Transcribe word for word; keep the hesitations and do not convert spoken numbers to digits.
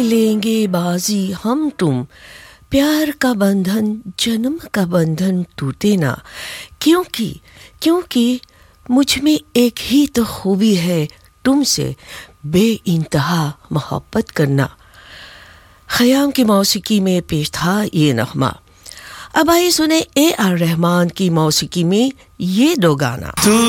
लेंगे बाजी हम तुम, प्यार का बंधन जन्म का बंधन टूटे ना, क्योंकि क्योंकि मुझ में एक ही तो खूबी है तुमसे बेइंतहा मोहब्बत करना। ख़याम की मौसीकी में पेश था ये नग़मा। अब आइए सुने ए आर रहमान की मौसीकी में ये दो गाना।